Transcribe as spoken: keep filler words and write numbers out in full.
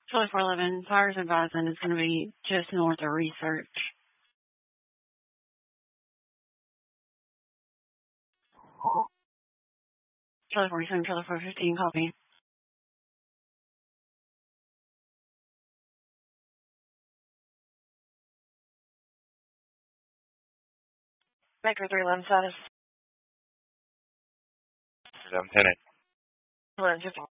Charlie four eleven, fires advising is going to be just north of Research. Charlie forty-seven, Charlie four fifteen, copy. Vector three eleven status. I'm ten eight. eleven fifty.